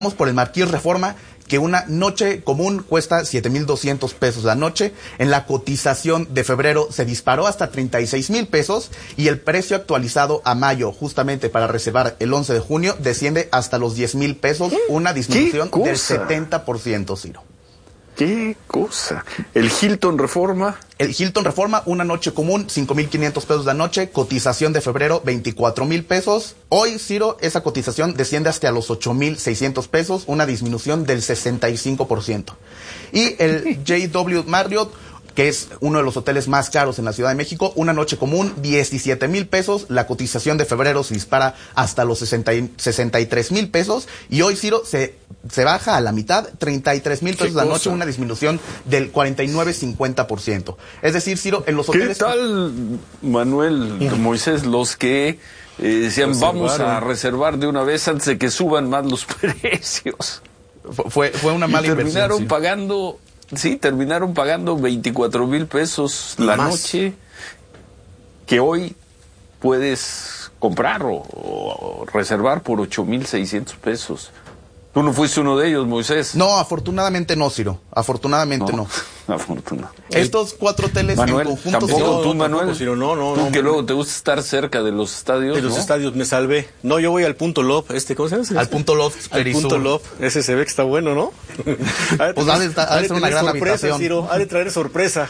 por el Marqués Reforma, que una noche común cuesta 7,200 pesos la noche. En la cotización de febrero se disparó hasta 36,000 pesos y el precio actualizado a mayo, justamente para reservar el 11 de junio, desciende hasta los 10,000 pesos, una disminución del 70%, Ciro. ¿Qué cosa? ¿El Hilton Reforma? El Hilton Reforma, una noche común, 5,500 pesos la noche, cotización de febrero, 24,000 pesos. Hoy, Ciro, esa cotización desciende hasta los 8,600 pesos, una disminución del 65%. Y el JW Marriott, que es uno de los hoteles más caros en la Ciudad de México, una noche común, 17,000 pesos, la cotización de febrero se dispara hasta los 63,000 pesos, y hoy, Ciro, se baja a la mitad, 33,000 pesos la noche, una disminución del 49-50%. Es decir, Ciro, en los hoteles... ¿Qué tal, Manuel, Moisés, los que decían vamos a reservar de una vez antes de que suban más los precios? Fue una mala inversión. Terminaron pagando 24,000 pesos la noche, que hoy puedes comprar o reservar por 8,600 pesos. ¿Tú no fuiste uno de ellos, Moisés? No, afortunadamente no, Ciro. Afortunadamente no. Estos 4 hoteles Manuel, en conjunto... ¿Tampoco tú, Manuel? Tampoco, Ciro, no. Tú que luego te gusta estar cerca de los estadios, de los estadios me salvé. No, yo voy al Punto Love, ¿cómo se llama? Al Punto Love Perisur. Al Punto Love, ese se ve que está bueno, ¿no? Pues ha de ser una gran habitación. Ciro, ha de traer sorpresa.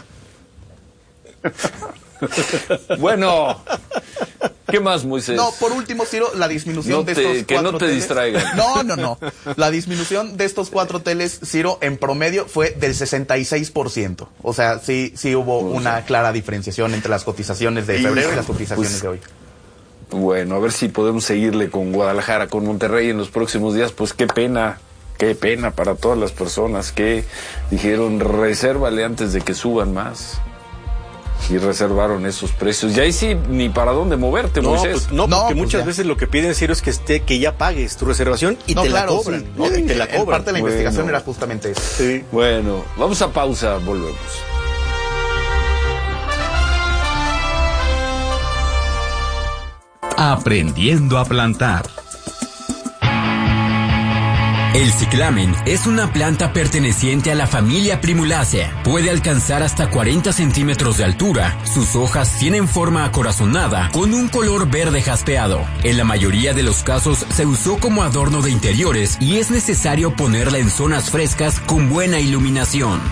Bueno, ¿qué más, Moisés? No, por último, Ciro, la disminución de estos 4 que no te hoteles. distraigan. No. La disminución de estos 4 hoteles, Ciro, en promedio fue del 66%. O sea, sí hubo una clara diferenciación entre las cotizaciones de febrero y las cotizaciones de hoy. Bueno, a ver si podemos seguirle con Guadalajara, con Monterrey en los próximos días. Pues qué pena para todas las personas que dijeron resérvale antes de que suban más. Y reservaron esos precios. Y ahí sí, ni para dónde moverte, Moisés. Porque muchas veces lo que piden, Ciro, es que ya pagues tu reservación y te la cobran. Sí. Y te la cobran. Parte de la investigación era justamente eso. Sí. Bueno, vamos a pausa, volvemos. Aprendiendo a plantar. El ciclamen es una planta perteneciente a la familia Primulaceae. Puede alcanzar hasta 40 centímetros de altura. Sus hojas tienen forma acorazonada con un color verde jaspeado. En la mayoría de los casos se usó como adorno de interiores y es necesario ponerla en zonas frescas con buena iluminación.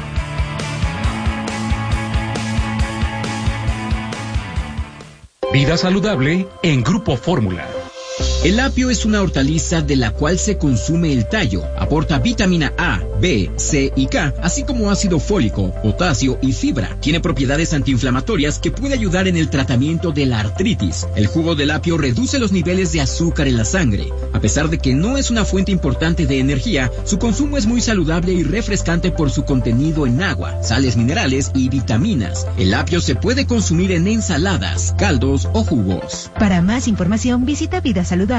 Vida saludable en Grupo Fórmula. El apio es una hortaliza de la cual se consume el tallo. Aporta vitamina A, B, C y K, así como ácido fólico, potasio y fibra. Tiene propiedades antiinflamatorias que puede ayudar en el tratamiento de la artritis. El jugo del apio reduce los niveles de azúcar en la sangre. A pesar de que no es una fuente importante de energía, su consumo es muy saludable y refrescante por su contenido en agua, sales minerales y vitaminas. El apio se puede consumir en ensaladas, caldos o jugos. Para más información visita vidasaludable.org.mx.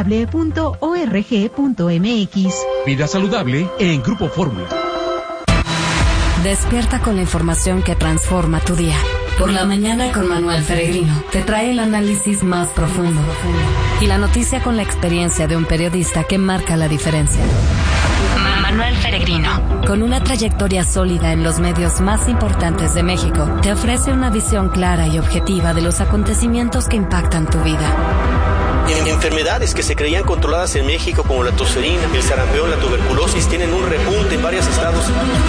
Vida saludable en Grupo Fórmula. Despierta con la información que transforma tu día. Por la mañana con Manuel Peregrino te trae el análisis más profundo y la noticia con la experiencia de un periodista que marca la diferencia. Manuel Peregrino, con una trayectoria sólida en los medios más importantes de México, te ofrece una visión clara y objetiva de los acontecimientos que impactan tu vida. Enfermedades que se creían controladas en México, como la tosferina, el sarampión, la tuberculosis, tienen un repunte en varios estados.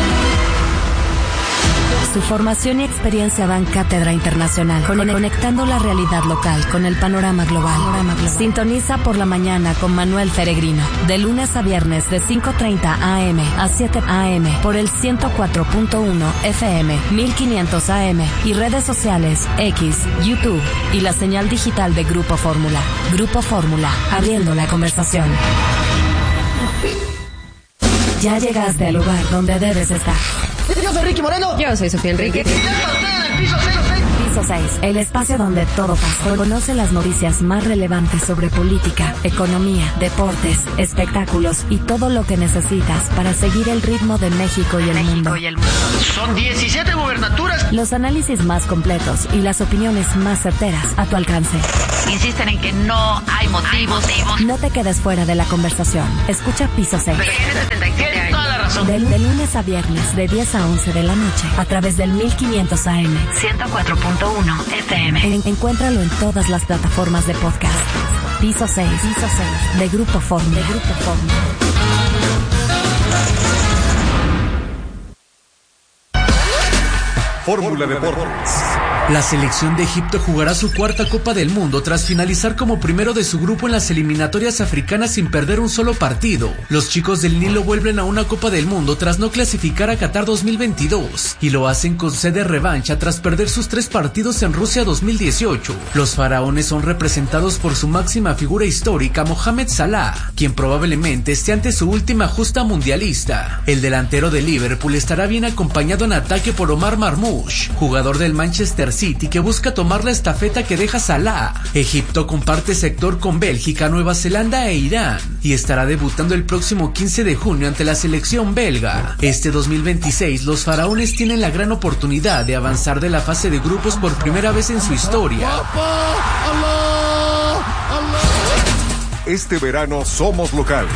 Su formación y experiencia dan cátedra internacional, conectando la realidad local con el panorama global. Sintoniza por la mañana con Manuel Peregrino, de lunes a viernes de 5:30 AM a 7 AM por el 104.1 FM, 1500 AM y redes sociales X, YouTube y la señal digital de Grupo Fórmula. Grupo Fórmula, abriendo la conversación. Ya llegaste al lugar donde debes estar. Yo soy Ricky Moreno. Yo soy Sofía Enrique. Y ya está en el piso 06. Piso 6, el espacio donde todo pasa. Conoce las noticias más relevantes sobre política, economía, deportes, espectáculos y todo lo que necesitas para seguir el ritmo de México y el mundo. Son 17 gubernaturas. Los análisis más completos y las opiniones más certeras a tu alcance. insisten en que no hay motivos. No te quedes fuera de la conversación. Escucha Piso 6. Tienes toda la razón. De lunes a viernes, de 10 a 11 de la noche, a través del 1500 AM. 104.1 FM. Encuéntralo en todas las plataformas de podcast. Piso 6. De Grupo Fórmula. Fórmula Deportes. La selección de Egipto jugará su cuarta Copa del Mundo tras finalizar como primero de su grupo en las eliminatorias africanas sin perder un solo partido. Los chicos del Nilo vuelven a una Copa del Mundo tras no clasificar a Qatar 2022 y lo hacen con sede revancha tras perder sus 3 partidos en Rusia 2018. Los faraones son representados por su máxima figura histórica, Mohamed Salah, quien probablemente esté ante su última justa mundialista. El delantero de Liverpool estará bien acompañado en ataque por Omar Marmoush, jugador del Manchester City, que busca tomar la estafeta que deja Salah. Egipto comparte sector con Bélgica, Nueva Zelanda e Irán y estará debutando el próximo 15 de junio ante la selección belga. Este 2026 los faraones tienen la gran oportunidad de avanzar de la fase de grupos por primera vez en su historia. Este verano somos locales.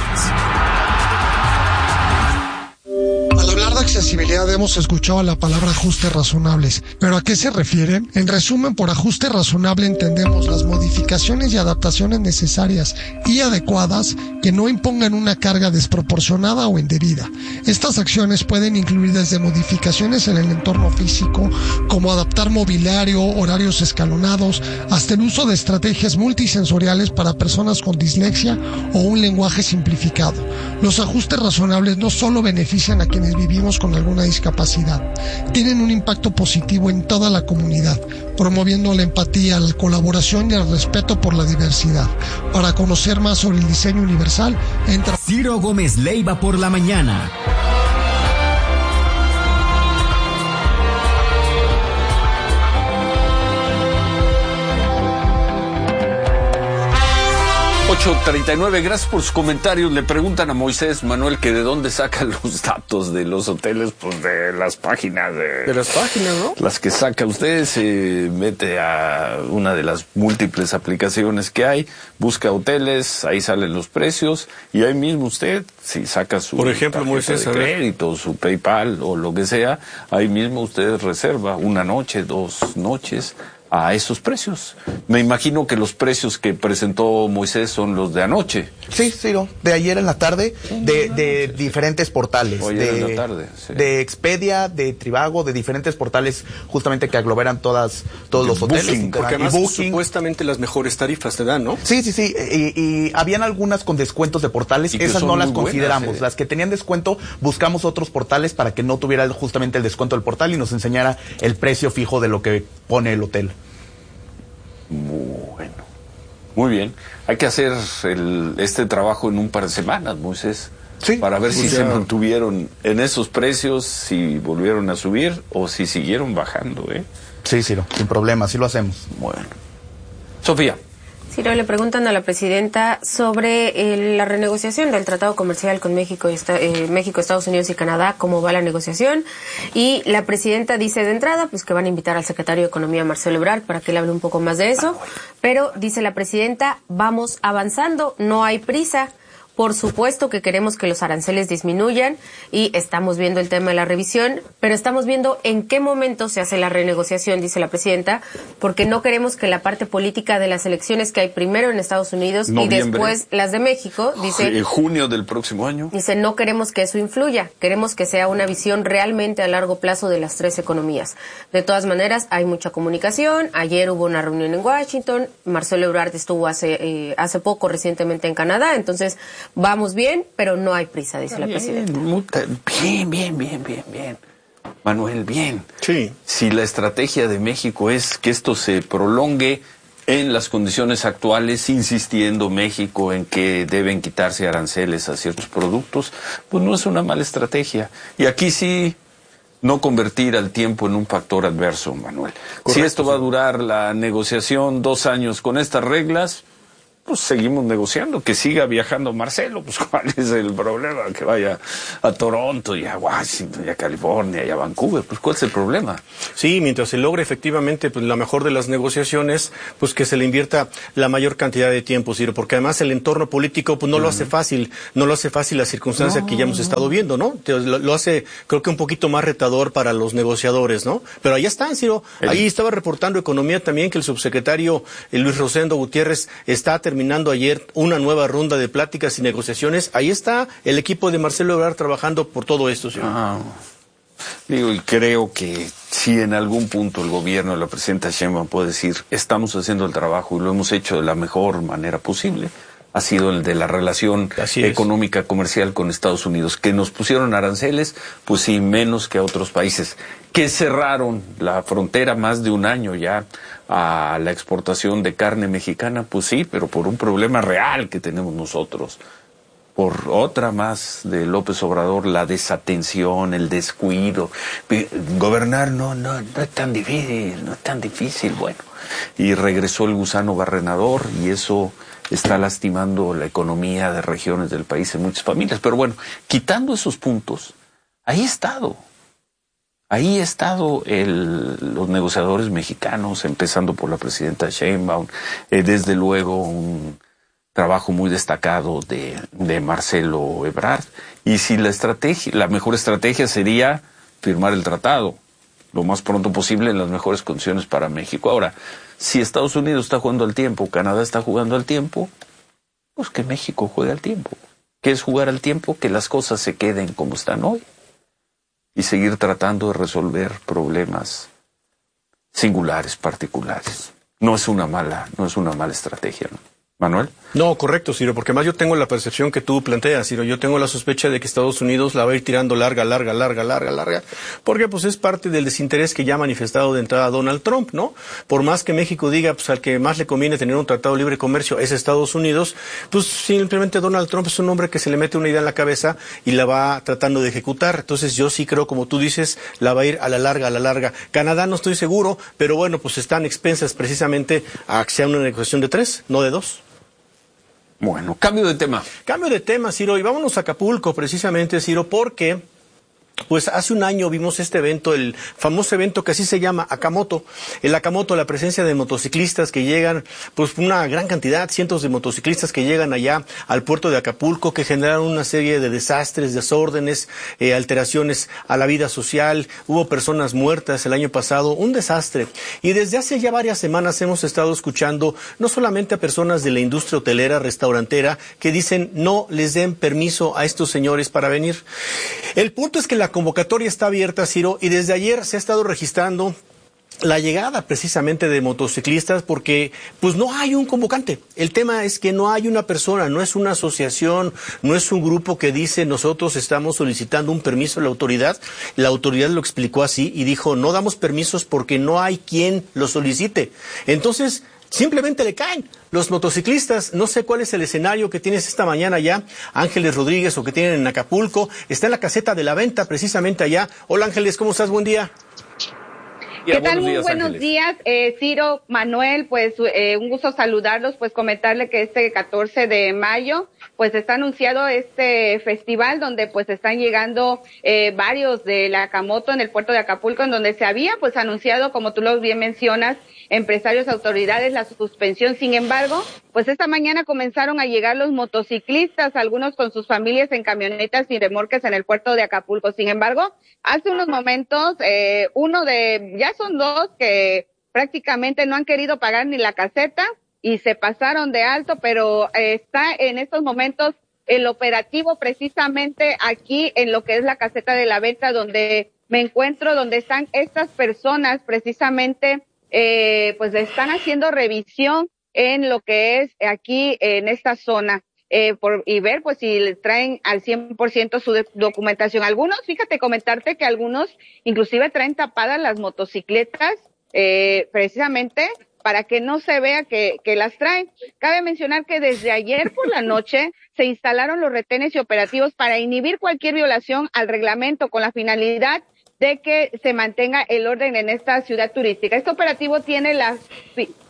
Al hablar de accesibilidad hemos escuchado la palabra ajustes razonables, pero ¿a qué se refieren? En resumen, por ajuste razonable entendemos las modificaciones y adaptaciones necesarias y adecuadas que no impongan una carga desproporcionada o indebida. Estas acciones pueden incluir desde modificaciones en el entorno físico, como adaptar mobiliario, horarios escalonados, hasta el uso de estrategias multisensoriales para personas con dislexia o un lenguaje simplificado. Los ajustes razonables no solo benefician a quienes vivimos con alguna discapacidad, tienen un impacto positivo en toda la comunidad, promoviendo la empatía, la colaboración y el respeto por la diversidad. Para conocer más sobre el diseño universal, entra Ciro Gómez Leiva por la mañana. .39, gracias por sus comentarios. Le preguntan a Moisés Manuel que de dónde saca los datos de los hoteles, pues de las páginas. De las páginas, ¿no? Las que saca usted, se mete a una de las múltiples aplicaciones que hay, busca hoteles, ahí salen los precios, y ahí mismo usted, si saca su por ejemplo, Moisés, de crédito, su PayPal o lo que sea, ahí mismo usted reserva una noche, 2 noches, a esos precios. Me imagino que los precios que presentó Moisés son los de anoche. Sí, Ciro, de ayer en la tarde, de diferentes portales. En la tarde, sí. De Expedia, de Trivago, de diferentes portales justamente que aglomeran todos los hoteles. Booking, porque además supuestamente las mejores tarifas te dan, ¿no? Sí. Y habían algunas con descuentos de portales, esas no las consideramos. Buenas, Las que tenían descuento, buscamos otros portales para que no tuviera justamente el descuento del portal y nos enseñara el precio fijo de lo que pone el hotel. Bueno, muy bien. Hay que hacer este trabajo en un par de semanas, Moisés, para ver si se mantuvieron en esos precios, si volvieron a subir o si siguieron bajando, ¿eh? Sí, Ciro, sin problema, sí lo hacemos. Bueno. Sofía. Ciro, le preguntan a la presidenta sobre la renegociación del tratado comercial con México, Estados Unidos y Canadá, cómo va la negociación. Y la presidenta dice de entrada pues que van a invitar al secretario de Economía, Marcelo Ebrard, para que él hable un poco más de eso. Pero dice la presidenta, vamos avanzando, no hay prisa. Por supuesto que queremos que los aranceles disminuyan y estamos viendo el tema de la revisión, pero estamos viendo en qué momento se hace la renegociación, dice la presidenta, porque no queremos que la parte política de las elecciones que hay primero en Estados Unidos y después las de México, dice... En junio del próximo año. Dice, no queremos que eso influya, queremos que sea una visión realmente a largo plazo de las 3 economías. De todas maneras, hay mucha comunicación, ayer hubo una reunión en Washington, Marcelo Ebrard estuvo hace poco recientemente en Canadá, entonces... Vamos bien, pero no hay prisa, dice la presidenta. Bien. Manuel, bien. Sí. Si la estrategia de México es que esto se prolongue en las condiciones actuales, insistiendo México en que deben quitarse aranceles a ciertos productos, pues no es una mala estrategia. Y aquí sí... no convertir al tiempo en un factor adverso, Manuel. Correcto, si esto va a durar la negociación 2 años con estas reglas, pues seguimos negociando, que siga viajando Marcelo, pues ¿cuál es el problema? Que vaya a Toronto y a Washington y a California y a Vancouver, pues ¿cuál es el problema? Sí, mientras se logre efectivamente pues la mejor de las negociaciones, pues que se le invierta la mayor cantidad de tiempo, Ciro, porque además el entorno político pues no lo hace fácil, la circunstancia que ya hemos estado viendo, ¿no? Lo hace, creo que un poquito más retador para los negociadores, ¿no? Pero ahí están, Ciro, ahí estaba reportando Economía también que el subsecretario Luis Rosendo Gutiérrez está terminando ayer una nueva ronda de pláticas y negociaciones. Ahí está el equipo de Marcelo Ebrard trabajando por todo esto, señor. Digo, y creo que si en algún punto el gobierno de la presidenta Sheinbaum puede decir, estamos haciendo el trabajo y lo hemos hecho de la mejor manera posible, ha sido el de la relación económica comercial con Estados Unidos, que nos pusieron aranceles, pues sí, menos que a otros países, que cerraron la frontera más de un año ya a la exportación de carne mexicana, pues sí, pero por un problema real que tenemos nosotros. Por otra más de López Obrador, la desatención, el descuido. Gobernar no es tan difícil, bueno. Y regresó el gusano barrenador y eso está lastimando la economía de regiones del país en muchas familias. Pero bueno, quitando esos puntos, ahí ha estado los negociadores mexicanos, empezando por la presidenta Sheinbaum, desde luego un trabajo muy destacado de Marcelo Ebrard. Y si la mejor estrategia sería firmar el tratado lo más pronto posible en las mejores condiciones para México. Ahora, si Estados Unidos está jugando al tiempo, Canadá está jugando al tiempo, pues que México juegue al tiempo. ¿Qué es jugar al tiempo? Que las cosas se queden como están hoy y seguir tratando de resolver problemas singulares, particulares. No es una mala estrategia, ¿no? ¿Manuel? No, correcto, Ciro, porque además yo tengo la percepción que tú planteas, Ciro. Yo tengo la sospecha de que Estados Unidos la va a ir tirando larga, porque pues es parte del desinterés que ya ha manifestado de entrada Donald Trump, ¿no? Por más que México diga, pues al que más le conviene tener un tratado de libre comercio es Estados Unidos, pues simplemente Donald Trump es un hombre que se le mete una idea en la cabeza y la va tratando de ejecutar. Entonces yo sí creo, como tú dices, la va a ir a la larga. Canadá no estoy seguro, pero bueno, pues están expensas precisamente a que sea una negociación de 3, no de 2. Bueno, cambio de tema, Ciro, y vámonos a Acapulco precisamente, Ciro, porque pues hace un año vimos este evento, el famoso evento que así se llama, Acamoto. El Acamoto, la presencia de motociclistas que llegan, pues una gran cantidad, cientos de motociclistas que llegan allá al puerto de Acapulco, que generaron una serie de desastres, desórdenes, alteraciones a la vida social. Hubo personas muertas el año pasado, un desastre. Y desde hace ya varias semanas hemos estado escuchando no solamente a personas de la industria hotelera, restaurantera, que dicen no les den permiso a estos señores para venir. El punto es que la convocatoria está abierta, Ciro, y desde ayer se ha estado registrando la llegada precisamente de motociclistas porque pues no hay un convocante. El tema es que no hay una persona, no es una asociación, no es un grupo que dice nosotros estamos solicitando un permiso a la autoridad. La autoridad lo explicó así y dijo no damos permisos porque no hay quien lo solicite. Entonces simplemente le caen los motociclistas. No sé cuál es el escenario que tienes esta mañana allá, Ángeles Rodríguez, o que tienen en Acapulco. Está en la caseta de la venta precisamente allá. Hola Ángeles, ¿cómo estás? Buen día. ¿Qué tal? Muy buenos días, Ciro, Manuel, pues un gusto saludarlos, pues comentarle que este 14 de mayo, pues está anunciado este festival donde pues están llegando varios de la Acamoto en el puerto de Acapulco, en donde se había pues anunciado, como tú lo bien mencionas, empresarios, autoridades, la suspensión. Sin embargo, pues esta mañana comenzaron a llegar los motociclistas, algunos con sus familias en camionetas y remolques en el puerto de Acapulco. Sin embargo, hace unos momentos, ya son dos que prácticamente no han querido pagar ni la caseta y se pasaron de alto, pero está en estos momentos el operativo precisamente aquí en lo que es la caseta de la venta donde me encuentro, donde están estas personas precisamente pues le están haciendo revisión en lo que es aquí en esta zona y ver pues si le traen al 100% su documentación. Algunos, fíjate, comentarte que algunos inclusive traen tapadas las motocicletas precisamente para que no se vea que las traen. Cabe mencionar que desde ayer por la noche se instalaron los retenes y operativos para inhibir cualquier violación al reglamento con la finalidad de que se mantenga el orden en esta ciudad turística. Este operativo tiene la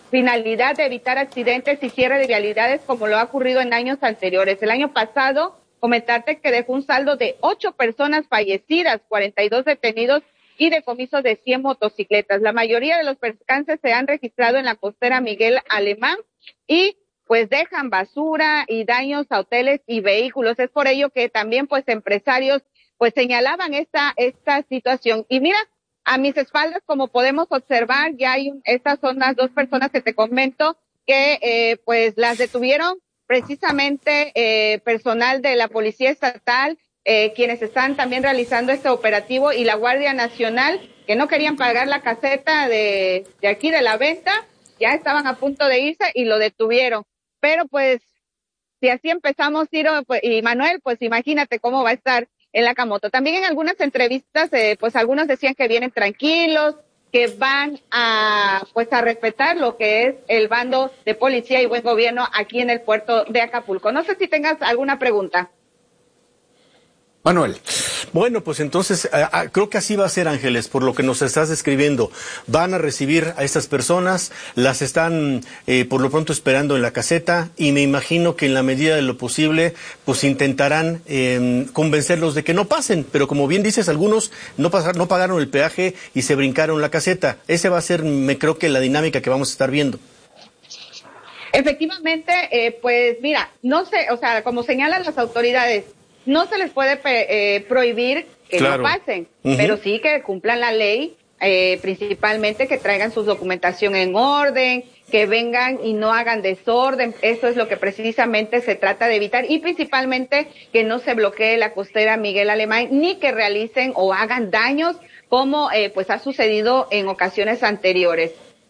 finalidad de evitar accidentes y cierre de vialidades como lo ha ocurrido en años anteriores. El año pasado, comentarte que dejó un saldo de 8 personas fallecidas, 42 detenidos y decomisos de 100 motocicletas. La mayoría de los percances se han registrado en la costera Miguel Alemán y pues dejan basura y daños a hoteles y vehículos. Es por ello que también pues empresarios pues señalaban esta situación. Y mira, a mis espaldas, como podemos observar, estas son las 2 personas que te comento que pues las detuvieron precisamente personal de la Policía Estatal, quienes están también realizando este operativo, y la Guardia Nacional, que no querían pagar la caseta de aquí de la venta, ya estaban a punto de irse y lo detuvieron. Pero pues, si así empezamos, Ciro y Manuel, pues imagínate cómo va a estar el Acamoto. También en algunas entrevistas, pues algunos decían que vienen tranquilos, que van a respetar lo que es el bando de policía y buen gobierno aquí en el puerto de Acapulco. No sé si tengas alguna pregunta. Manuel. Bueno, pues entonces creo que así va a ser, Ángeles, por lo que nos estás describiendo. Van a recibir a estas personas, las están por lo pronto esperando en la caseta, y me imagino que en la medida de lo posible pues intentarán convencerlos de que no pasen, pero como bien dices, algunos no pagaron el peaje y se brincaron la caseta. Ese va a ser, creo que la dinámica que vamos a estar viendo. Efectivamente, pues mira, no sé, o sea, como señalan las autoridades, no se les puede prohibir que no pasen, pero sí que cumplan la ley, principalmente que traigan su documentación en orden, que vengan y no hagan desorden. Eso es lo que precisamente se trata de evitar, y principalmente que no se bloquee la costera Miguel Alemán, ni que realicen o hagan daños como pues ha sucedido en ocasiones anteriores.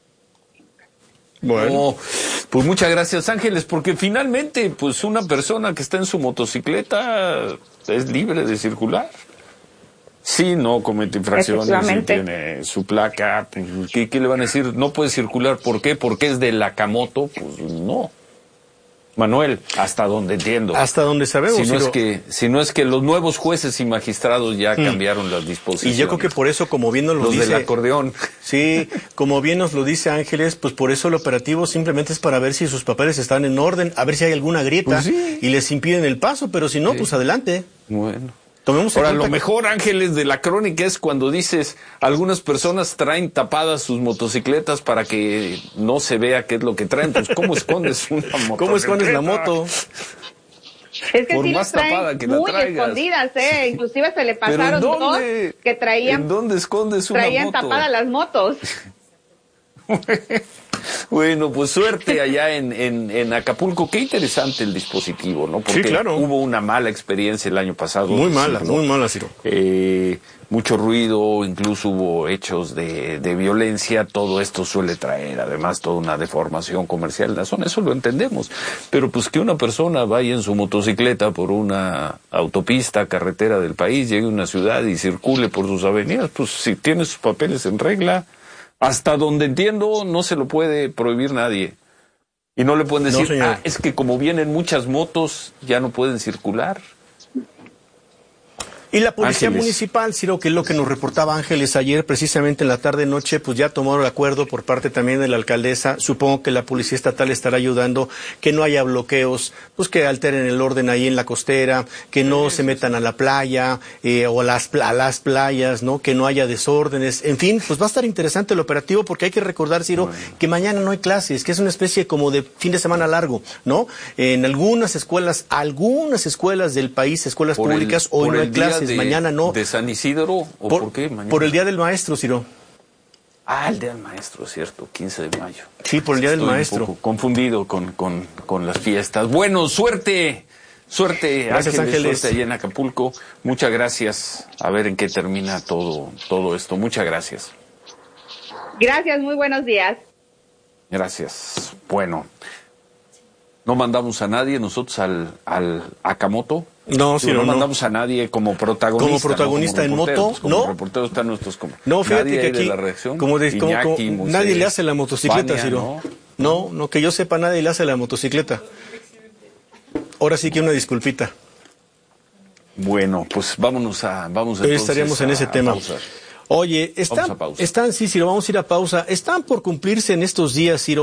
Bueno, pues muchas gracias, Ángeles, porque finalmente pues una persona que está en su motocicleta es libre de circular. Sí, no comete infracciones, si tiene su placa, pues, ¿qué le van a decir? No puede circular, ¿por qué? Porque es de la Acamoto, pues no. Manuel, hasta donde entiendo. Hasta donde sabemos. Si no es que los nuevos jueces y magistrados ya cambiaron las disposiciones. Y yo creo que por eso, como bien nos lo dice... del acordeón. Sí, como bien nos lo dice Ángeles, pues por eso el operativo simplemente es para ver si sus papeles están en orden, a ver si hay alguna grieta, pues sí, y les impiden el paso, pero si no, pues adelante. Bueno. Ahora, lo mejor, Ángeles, de la crónica es cuando dices, algunas personas traen tapadas sus motocicletas para que no se vea qué es lo que traen. Pues, ¿cómo escondes una moto? ¿Cómo escondes la moto? Es que por sí más traen tapada que muy la traigas. Escondidas, Inclusive se le pasaron dos que traían... ¿En dónde escondes una traían moto? tapadas las motos. Bueno, pues suerte allá en Acapulco. Qué interesante el dispositivo, ¿no? Porque sí, claro, hubo una mala experiencia el año pasado. Muy mala, Ciro. Mucho ruido, incluso hubo hechos de violencia. Todo esto suele traer, además, toda una deformación comercial en la zona. Eso lo entendemos. Pero pues que una persona vaya en su motocicleta por una autopista, carretera del país, llegue a una ciudad y circule por sus avenidas, pues si tiene sus papeles en regla... Hasta donde entiendo, no se lo puede prohibir nadie. Y no le pueden decir, es que como vienen muchas motos, ya no pueden circular. Y la Policía Ángeles. Municipal, Ciro, que es lo que nos reportaba Ángeles ayer, precisamente en la tarde-noche, pues ya tomaron el acuerdo por parte también de la alcaldesa. Supongo que la Policía Estatal estará ayudando, que no haya bloqueos, pues que alteren el orden ahí en la costera, que no se metan a la playa o a las playas, ¿no? Que no haya desórdenes. En fin, pues va a estar interesante el operativo, porque hay que recordar, Ciro, que mañana no hay clases, que es una especie como de fin de semana largo, ¿no? En algunas escuelas del país, escuelas públicas, hoy no hay clases. Mañana no. ¿De San Isidro? ¿O por qué mañana? Por el Día del Maestro, Ciro. Ah, el Día del Maestro, cierto, 15 de mayo. Sí, por el Día del Maestro. Un poco confundido con las fiestas. Bueno, suerte, gracias, Ángeles. Suerte allá en Acapulco. Muchas gracias. A ver en qué termina todo esto. Muchas gracias. Gracias, muy buenos días. Gracias. Bueno, no mandamos a nadie nosotros al Acamoto. No, sí, no mandamos a nadie como protagonista. Como protagonista en moto, pues como reporteros están nuestros como. No, fíjate nadie que aquí, de la reacción, como Iñaki, Moisés, nadie le hace la motocicleta, Fania, Ciro. No, que yo sepa, nadie le hace la motocicleta. Ahora sí que una disculpita. Bueno, pues vamos Hoy estaríamos en ese tema. Pausar. Oye, sí, Ciro, vamos a ir a pausa. Están por cumplirse en estos días, Ciro,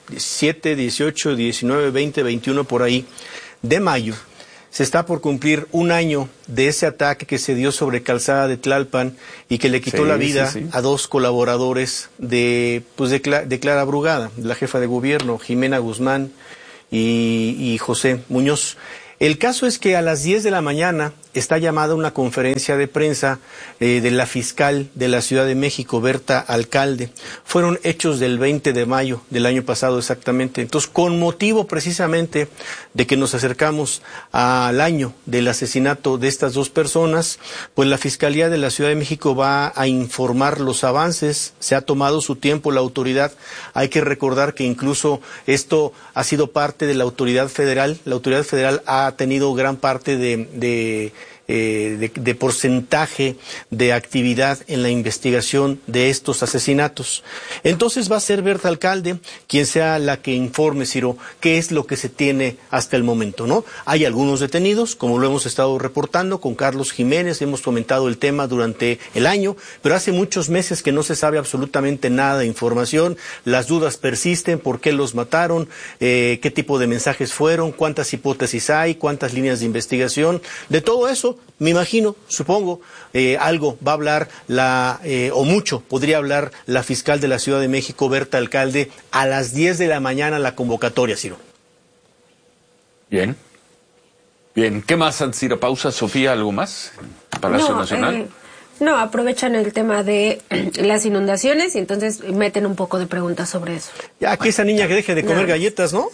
17, 18, 19, 20, 21 por ahí de mayo, se está por cumplir un año de ese ataque que se dio sobre Calzada de Tlalpan y que le quitó la vida a 2 colaboradores de Clara Brugada, la jefa de gobierno, Jimena Guzmán y José Muñoz. El caso es que a las 10 de la mañana está llamada una conferencia de prensa de la fiscal de la Ciudad de México, Berta Alcalde. Fueron hechos del 20 de mayo del año pasado exactamente. Entonces, con motivo precisamente de que nos acercamos al año del asesinato de estas 2 personas, pues la Fiscalía de la Ciudad de México va a informar los avances. Se ha tomado su tiempo la autoridad. Hay que recordar que incluso esto ha sido parte de la autoridad federal. La autoridad federal ha tenido gran parte de porcentaje de actividad en la investigación de estos asesinatos. Entonces va a ser Berta Alcalde quien sea la que informe, Ciro, qué es lo que se tiene hasta el momento, ¿no? Hay algunos detenidos, como lo hemos estado reportando con Carlos Jiménez, hemos comentado el tema durante el año, pero hace muchos meses que no se sabe absolutamente nada de información, las dudas persisten, por qué los mataron, qué tipo de mensajes fueron, cuántas hipótesis hay, cuántas líneas de investigación, de todo eso me imagino, supongo, algo va a hablar o mucho podría hablar la fiscal de la Ciudad de México, Berta Alcalde, a las 10 de la mañana la convocatoria, Ciro. Bien. ¿Qué más antes de ir a pausa, Sofía? ¿Algo más? Palacio Nacional. No, aprovechan el tema de las inundaciones y entonces meten un poco de preguntas sobre eso. Ya que esa niña que deje de comer galletas, ¿no?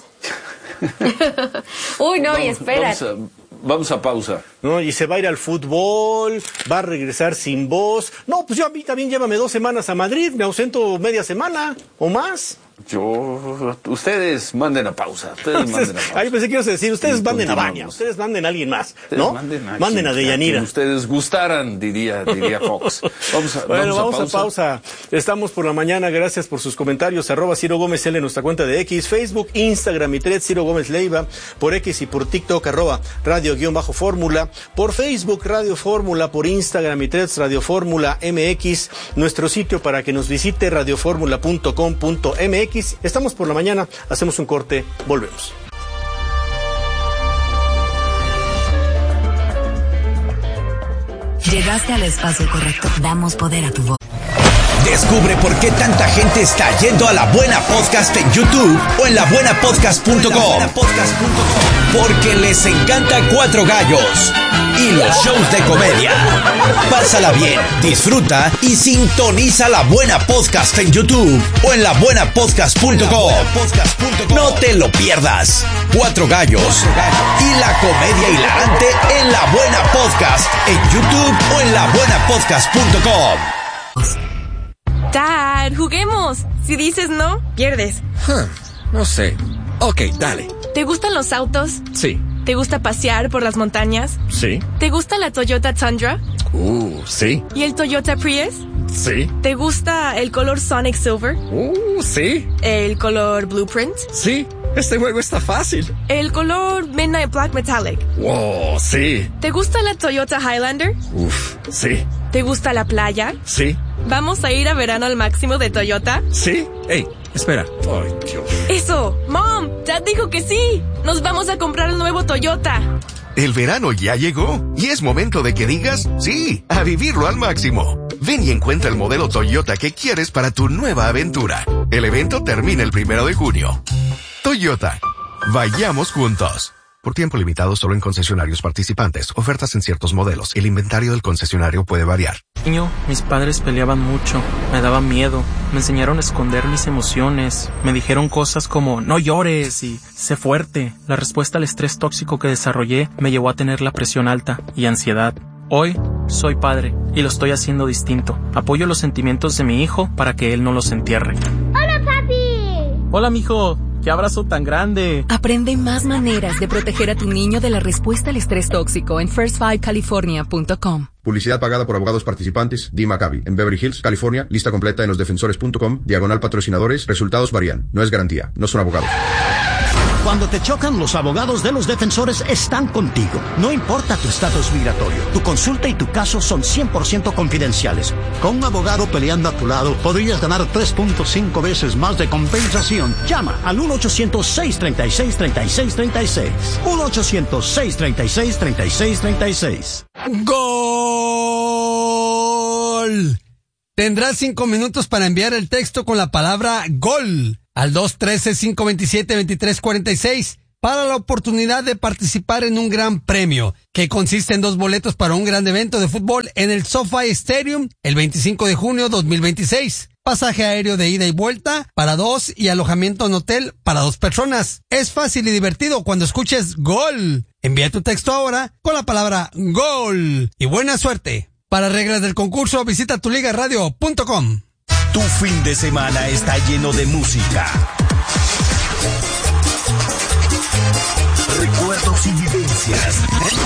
Uy, no, y espera. Vamos a pausa. No, y se va a ir al fútbol, va a regresar sin voz. No, pues yo a mí también llévame 2 semanas a Madrid, me ausento media semana o más. Ustedes manden a pausa. Ahí pensé que ibas a decir, ustedes manden a Baña, ustedes manden a alguien más, ¿no? Manden a Deyanira. Ustedes gustaran, diría Fox. Vamos a pausa. Estamos por la mañana, gracias por sus comentarios. @Ciro Gómez L en nuestra cuenta de X, Facebook, Instagram y Threads, Ciro Gómez Leiva, por X y por TikTok, @Radio_Fórmula, por Facebook, Radio Fórmula, por Instagram y Threads, Radio Fórmula MX, nuestro sitio para que nos visite, radioformula.com.mx. Estamos por la mañana, hacemos un corte, volvemos. Llegaste al espacio correcto. Damos poder a tu voz. Descubre por qué tanta gente está yendo a La Buena Podcast en YouTube o en labuenapodcast.com. Porque les encanta Cuatro Gallos y los shows de comedia. Pásala bien, disfruta y sintoniza La Buena Podcast en YouTube o en labuenapodcast.com. No te lo pierdas. Cuatro Gallos y la comedia hilarante en La Buena Podcast en YouTube o en labuenapodcast.com. Dad, juguemos. Si dices no, pierdes. No sé. Ok, dale. ¿Te gustan los autos? Sí. ¿Te gusta pasear por las montañas? Sí. ¿Te gusta la Toyota Tundra? Sí. ¿Y el Toyota Prius? Sí. ¿Te gusta el color Sonic Silver? Sí. ¿El color Blueprint? Sí. Este juego está fácil. ¿El color Midnight Black Metallic? Wow, sí. ¿Te gusta la Toyota Highlander? Sí. ¿Te gusta la playa? Sí. ¿Vamos a ir a verano al máximo de Toyota? Sí. Hey, espera. Ay, Dios. ¡Eso! ¡Mom! Dad dijo que sí. Nos vamos a comprar un nuevo Toyota. El verano ya llegó y es momento de que digas sí, a vivirlo al máximo. Ven y encuentra el modelo Toyota que quieres para tu nueva aventura. El evento termina el 1 de junio. Toyota. Vayamos juntos. Por tiempo limitado solo en concesionarios participantes. Ofertas en ciertos modelos. El inventario del concesionario puede variar. Niño, mis padres peleaban mucho. Me daban miedo. Me enseñaron a esconder mis emociones. Me dijeron cosas como no llores y sé fuerte. La respuesta al estrés tóxico que desarrollé me llevó a tener la presión alta y ansiedad. Hoy soy padre y lo estoy haciendo distinto. Apoyo los sentimientos de mi hijo para que él no los entierre. ¡Hola, papi! Hola, mijo. ¡Qué abrazo tan grande! Aprende más maneras de proteger a tu niño de la respuesta al estrés tóxico en first5california.com. Publicidad pagada por abogados participantes. Dee Maccabi, en Beverly Hills, California. Lista completa en losdefensores.com. /patrocinadores. Resultados varían. No es garantía. No son abogados. Cuando te chocan, los abogados de los defensores están contigo. No importa tu estatus migratorio, tu consulta y tu caso son 100% confidenciales. Con un abogado peleando a tu lado, podrías ganar 3.5 veces más de compensación. Llama al 1-800-636-3636. 1-800-636-3636. ¡Gol! Tendrás 5 minutos para enviar el texto con la palabra GOL al 213-527-2346 para la oportunidad de participar en un gran premio que consiste en 2 boletos para un gran evento de fútbol en el SoFi Stadium el 25 de junio 2026. Pasaje aéreo de ida y vuelta para 2 y alojamiento en hotel para 2 personas. Es fácil y divertido cuando escuches GOL. Envía tu texto ahora con la palabra GOL y buena suerte. Para reglas del concurso, visita tuligaradio.com. Tu fin de semana está lleno de música, recuerdos y vivencias.